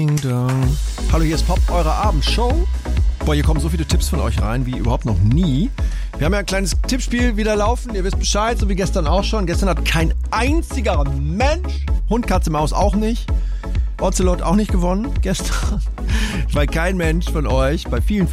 Hallo, hier ist Pop, eure Abendshow. Boah, hier kommen so viele Tipps von euch rein wie überhaupt noch nie. Wir haben ja ein kleines Tippspiel wieder laufen. Ihr wisst Bescheid, so wie gestern auch schon. Gestern hat kein einziger Mensch, Hund, Katze, Maus auch nicht, Ocelot auch nicht gewonnen gestern. Weil kein Mensch von euch bei vielen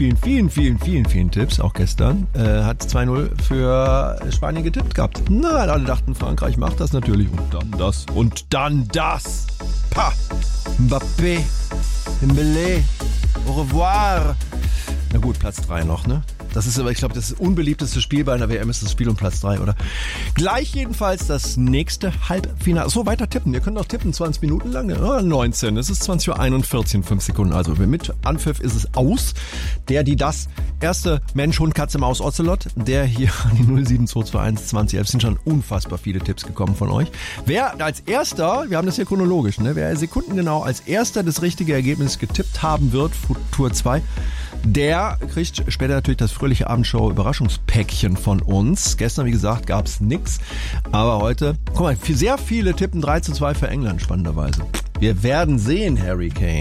Tipps, auch gestern, hat 2-0 für Spanien getippt gehabt. Nein, alle dachten, Frankreich macht das natürlich. Und dann das. Und dann das. Pah. Mbappé. Dembélé. Au revoir. Na gut, Platz 3 noch, ne? Das ist aber, ich glaube, das unbeliebteste Spiel bei einer WM ist das Spiel um Platz 3, oder? Gleich jedenfalls das nächste Halbfinale. So, weiter tippen. Ihr könnt auch tippen, 20 Minuten lang. 19. Es ist 20:41 in 5 Sekunden. Also mit Anpfiff ist es aus. Das erste Mensch, Hund, Katze, Maus, Ocelot, der hier an die 07221 2011 sind schon unfassbar viele Tipps gekommen von euch. Wer als erster, wir haben das hier chronologisch, ne? Wer sekundengenau als erster das richtige Ergebnis getippt haben wird, Tour 2, der kriegt später natürlich das fröhliche Abendshow-Überraschungspäckchen von uns. Gestern, wie gesagt, gab's nix. Aber heute, guck mal, sehr viele tippen 3:2 für England, spannenderweise. Wir werden sehen, Harry Kane.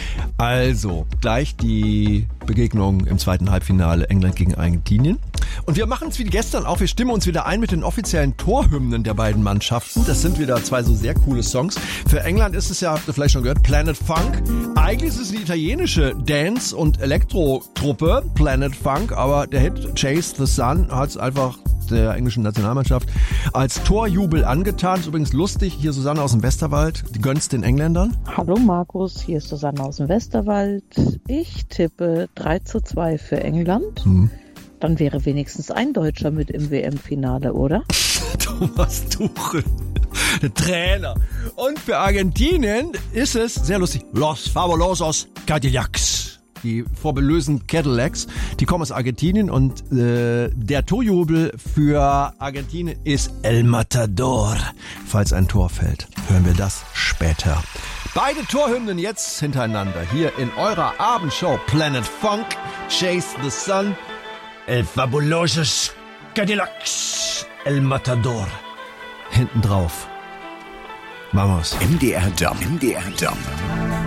Also, gleich die Begegnung im zweiten Halbfinale England gegen Argentinien. Und wir machen es wie gestern auch. Wir stimmen uns wieder ein mit den offiziellen Torhymnen der beiden Mannschaften. Das sind wieder zwei so sehr coole Songs. Für England ist es ja, habt ihr vielleicht schon gehört, Planet Funk. Eigentlich ist es die italienische Dance- und Elektro-Truppe, Planet Funk. Aber der Hit Chase the Sun hat es einfach der englischen Nationalmannschaft als Torjubel angetan. Ist übrigens lustig. Hier Susanne aus dem Westerwald. Die gönnst den Engländern. Hallo Markus, hier ist Susanne aus dem Westerwald. Ich tippe 3:2 für England. Dann wäre wenigstens ein Deutscher mit im WM-Finale, oder? Thomas Tuchel, der Trainer. Und für Argentinien ist es sehr lustig. Los fabulosos Cadillacs. Die vorbelösen Cadillacs, die kommen aus Argentinien und der Torjubel für Argentinien ist El Matador. Falls ein Tor fällt, hören wir das später. Beide Torhymnen jetzt hintereinander hier in eurer Abendshow Planet Funk, Chase the Sun, El fabulosos Cadillacs, El Matador. Hinten drauf. Vamos. MDR Jump.